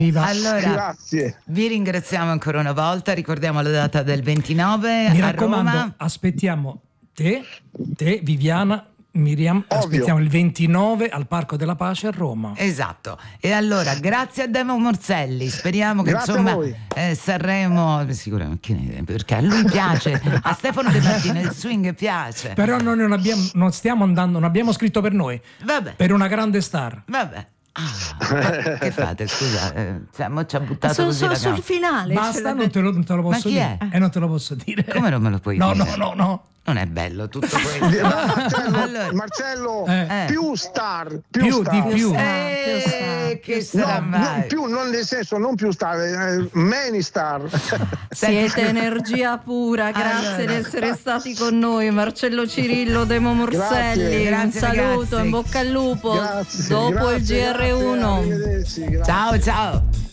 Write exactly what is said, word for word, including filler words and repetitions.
Viva. Allora, grazie. Vi ringraziamo ancora una volta, ricordiamo la data del ventinove Mi a raccomando, Roma. aspettiamo te, te Viviana, Miriam, Ovvio. aspettiamo il ventinove al Parco della Pace a Roma. Esatto. E allora, grazie a Demo Morselli, speriamo che Grazie a insomma voi. eh, Sanremo, sicuramente, perché a lui piace, a Stefano De Martino il swing piace. Però noi non abbiamo, non stiamo andando, non abbiamo scritto per noi, Vabbè, per una grande star. vabbè. Ah, che fate? Scusa, eh, cioè, mo ci ha buttato Sono così solo la sul gamba. finale. Basta, ce l'ha non te, lo, non te lo Ma posso chi dire. è? E non te lo posso dire. Come non me lo puoi no, dire? No, no, no. Non è bello tutto questo. Marcello, Allora. Marcello Eh. più star, più, Più star. di più. Eh, che sarà No, mai? non più, non nel senso, non più star, eh, many star. Siete energia pura, grazie Allora. di essere stati con noi. Marcello Cirillo, Demo Morselli, Grazie. un Grazie, saluto, ragazzi. in bocca al lupo. Grazie, Dopo grazie, il G R grazie, uno. arrivederci, grazie. Ciao, ciao.